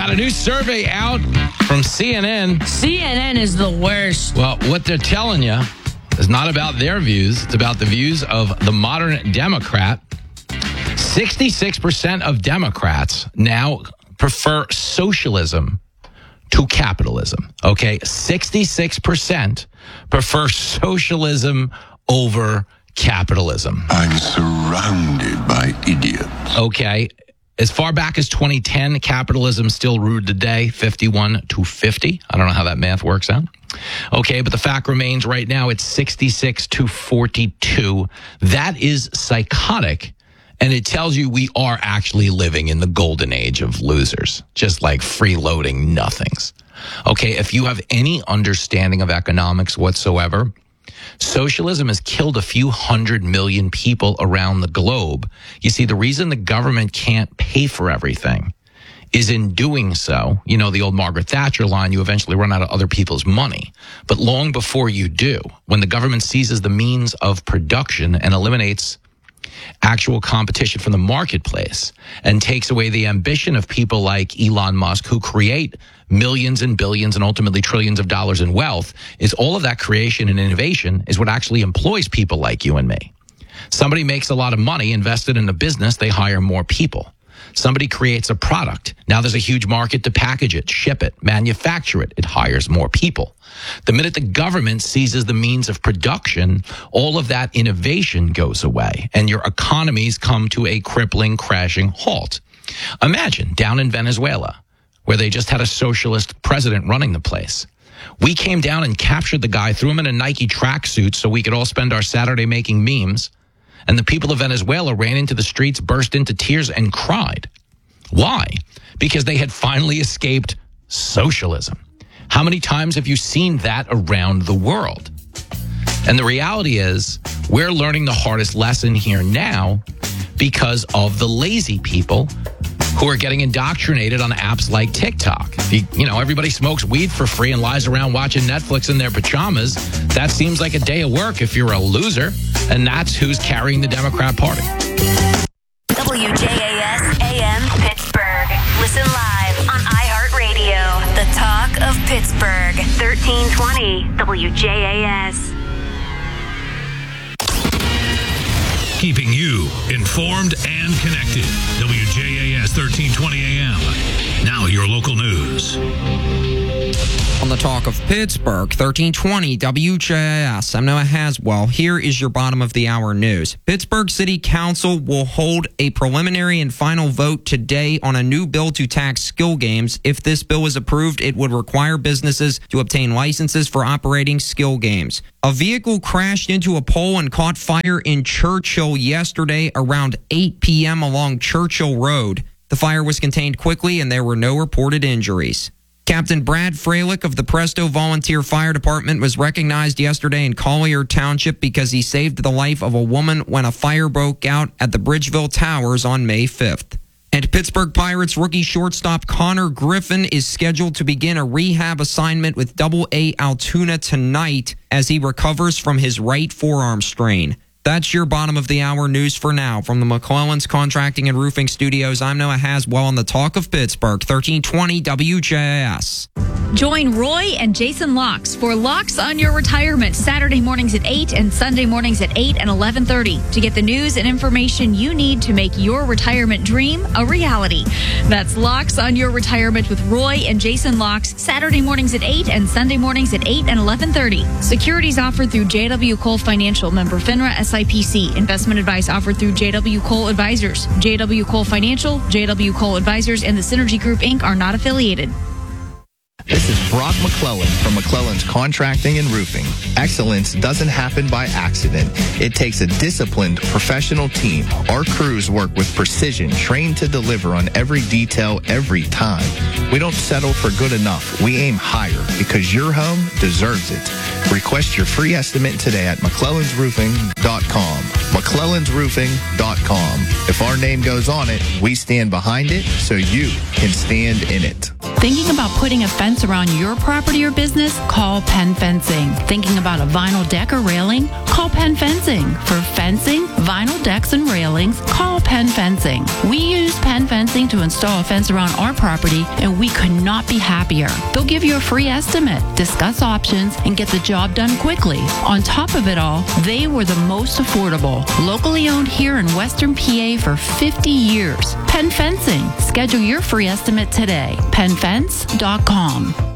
Got a new survey out from CNN. CNN is the worst. Well, what they're telling you is not about their views. It's about the views of the modern Democrat. 66% of Democrats now prefer socialism to capitalism. Okay, 66% prefer socialism over capitalism. I'm surrounded by idiots. Okay, as far back as 2010, capitalism still ruled the day, 51 to 50. I don't know how that math works out. Okay, but the fact remains right now it's 66 to 42. That is psychotic. And it tells you we are actually living in the golden age of losers, just like freeloading nothings. Okay, if you have any understanding of economics whatsoever, socialism has killed a few 100 million people around the globe. You see, the reason the government can't pay for everything is in doing so, you know, the old Margaret Thatcher line, you eventually run out of other people's money. But long before you do, when the government seizes the means of production and eliminates actual competition from the marketplace and takes away the ambition of people like Elon Musk, who create millions and billions and ultimately trillions of dollars in wealth, is all of that creation and innovation is what actually employs people like you and me. Somebody makes a lot of money invested in a business, they hire more people. Somebody creates a product. Now there's a huge market to package it, ship it, manufacture it. It hires more people. The minute the government seizes the means of production, all of that innovation goes away and your economies come to a crippling, crashing halt. Imagine down in Venezuela, where they just had a socialist president running the place. We came down and captured the guy, threw him in a Nike tracksuit so we could all spend our Saturday making memes. And the people of Venezuela ran into the streets, burst into tears, and cried. Why? Because they had finally escaped socialism. How many times have you seen that around the world? And the reality is, we're learning the hardest lesson here now because of the lazy people who are getting indoctrinated on apps like TikTok. You know, everybody smokes weed for free and lies around watching Netflix in their pajamas. That seems like a day of work if you're a loser, and that's who's carrying the Democrat Party. WJAS AM Pittsburgh. Listen live on iHeartRadio. The talk of Pittsburgh. 1320 WJAS. Keeping you informed and connected. WJAS 1320 AM. Now your local news. On the talk of Pittsburgh, 1320 WJAS. I'm Noah Haswell. Here is your bottom of the hour news. Pittsburgh City Council will hold a preliminary and final vote today on a new bill to tax skill games. If this bill is approved, it would require businesses to obtain licenses for operating skill games. A vehicle crashed into a pole and caught fire in Churchill yesterday around 8 p.m. along Churchill Road. The fire was contained quickly and there were no reported injuries. Captain Brad Freilich of the Presto Volunteer Fire Department was recognized yesterday in Collier Township because he saved the life of a woman when a fire broke out at the Bridgeville Towers on May 5th. And Pittsburgh Pirates rookie shortstop Connor Griffin is scheduled to begin a rehab assignment with AA Altoona tonight as he recovers from his right forearm strain. That's your bottom of the hour news for now. From the McClellan's Contracting and Roofing Studios, I'm Noah Haswell on the talk of Pittsburgh, 1320 WJAS. Join Roy and Jason Locks for Locks on Your Retirement, Saturday mornings at 8 and Sunday mornings at 8 and 11:30 to get the news and information you need to make your retirement dream a reality. That's Locks on Your Retirement with Roy and Jason Locks, Saturday mornings at 8 and Sunday mornings at 8 and 11:30. Securities offered through JW Cole Financial, member FINRA SIPC. Investment advice offered through JW Cole Advisors. JW Cole Financial, JW Cole Advisors, and the Synergy Group, Inc. are not affiliated. This is Brock McClellan from McClellan's Contracting and Roofing. Excellence doesn't happen by accident. It takes a disciplined, professional team. Our crews work with precision, trained to deliver on every detail every time. We don't settle for good enough. We aim higher because your home deserves it. Request your free estimate today at McClellan'sRoofing.com. McClellan'sRoofing.com. If our name goes on it, we stand behind it so you can stand in it. Thinking about putting a fence around your property or business? Call Penn Fencing. Thinking about a vinyl deck or railing? Call Penn Fencing. For fencing, vinyl decks, and railings, call Penn Fencing. We use Penn Fencing to install a fence around our property, and we could not be happier. They'll give you a free estimate, discuss options, and get the job done quickly. On top of it all, they were the most affordable. Locally owned here in Western PA for 50 years. Penn Fencing. Schedule your free estimate today. PennFence.com.